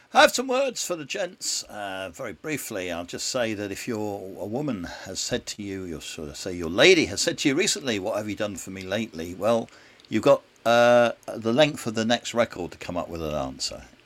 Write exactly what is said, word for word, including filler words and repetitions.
I have some words for the gents. Uh, very briefly, I'll just say that if your a woman has said to you, your sort of say your lady has said to you recently, "What have you done for me lately?" Well, you've got uh, the length of the next record to come up with an answer.